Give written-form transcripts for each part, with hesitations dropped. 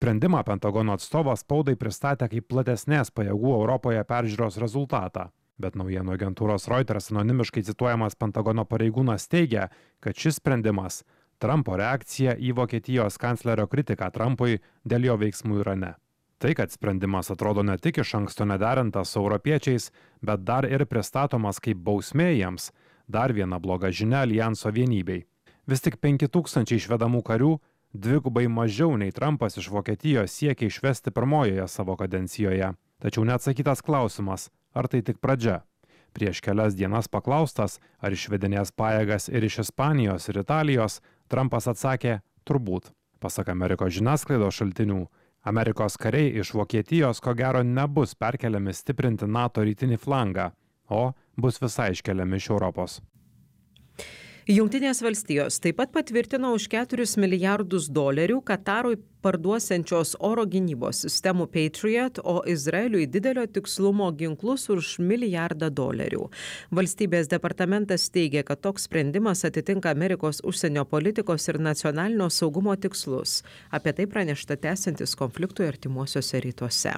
Sprendimą Pentagono atstovas spaudai pristatė kaip platesnės pajėgų Europoje peržiūros rezultatą. Bet naujienų agentūros Reuters anonimiškai cituojamas Pentagono pareigūnas teigia, kad šis sprendimas Trumpo reakcija į Vokietijos kanclerio kritiką Trumpui dėl jo veiksmų Irane. Tai, kad sprendimas atrodo ne tik iš anksto nederintas su europiečiais, bet dar ir pristatomas kaip bausmė jiems, dar viena bloga žinia alijanso vienybei. Vis tik 5000 išvedamų karių, dvigubai mažiau nei Trumpas iš Vokietijos siekia išvesti pirmojoje savo kadencijoje. Tačiau neatsakytas klausimas, ar tai tik pradžia. Prieš kelias dienas paklaustas, ar išvedinės pajėgas ir iš Ispanijos ir Italijos, Trumpas atsakė, turbūt. Pasak Amerikos žiniasklaidos šaltinių, Amerikos kariai iš Vokietijos ko gero nebus perkeliami stiprinti NATO rytinį flangą, o bus visai iškeliami iš Europos. Jungtinės valstijos taip pat patvirtino už $4 milijardus Katarui parduosiančios oro gynybos sistemų Patriot, o Izraeliui didelio tikslumo ginklus už $1 milijardą. Valstybės departamentas teigia, kad toks sprendimas atitinka Amerikos užsienio politikos ir nacionalinio saugumo tikslus. Apie tai pranešta tęsiantis konfliktui artimuosiuose rytuose.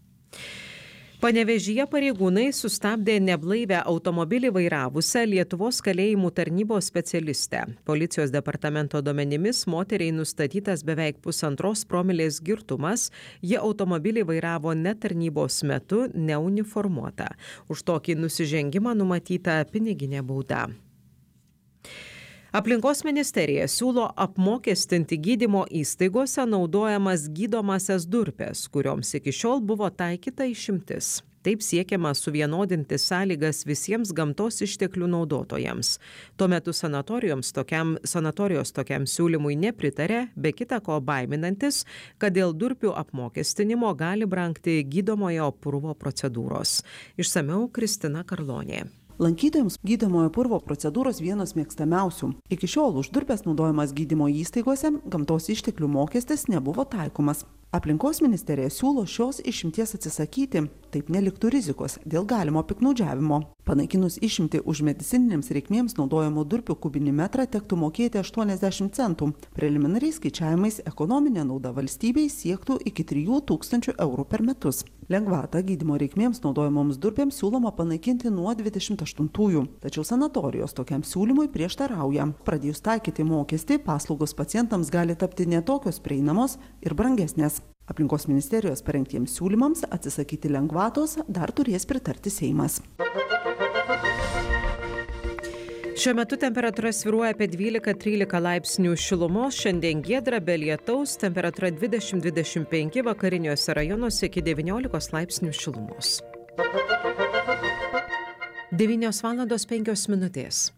Panevėžyje pareigūnai sustabdė neblaivę automobilį vairavusią Lietuvos kalėjimų tarnybos specialistę. Policijos departamento duomenimis moteriai nustatytas beveik 1,5 promilės girtumas, ji automobilį vairavo ne tarnybos metu, neuniformuota. Už tokį nusižengimą numatyta piniginė bauda. Aplinkos ministerija siūlo apmokestinti gydymo įstaigose naudojamas gydomasias durpes, kurioms iki šiol buvo taikyta išimtis. Taip siekiama suvienodinti sąlygas visiems gamtos išteklių naudotojams. Tuo metu sanatorijos tokiam siūlymui nepritarė, be kita ko baiminantis, kad dėl durpių apmokestinimo gali brangti gydomojo purvo procedūros. Išsamiau Kristina Karlonė. Lankytojams gydomojo purvo procedūros vienos mėgstamiausių. Iki šiol už durpes naudojamas gydymo įstaigose gamtos išteklių mokestis nebuvo taikomas. Aplinkos ministerija siūlo šios išimties atsisakyti, taip neliktų rizikos dėl galimo piktnaudžiavimo. Panaikinus išimtį už medicininėms reikmėms naudojamų durpių kubinį metrą tektų mokėti 80 centų. Preliminariais skaičiavimais ekonominė nauda valstybei siektų iki 3000 eurų per metus. Lengvatą gydymo reikmėms naudojamoms durpėms siūloma panaikinti nuo 28-ųjų. Tačiau sanatorijos tokiam siūlymui prieštarauja. Pradėjus taikyti mokestį, paslaugos pacientams gali tapti netokios prieinamos ir brangesnės. Aplinkos ministerijos parengtiems siūlymams atsisakyti lengvatos dar turės pritarti Seimas. Šiuo metu temperatūra svyruoja apie 12-13 laipsnių šilumos, šiandien giedra be lietaus, temperatūra 20-25, vakariniuose rajonuose iki 19 laipsnių šilumos. 9:05 min.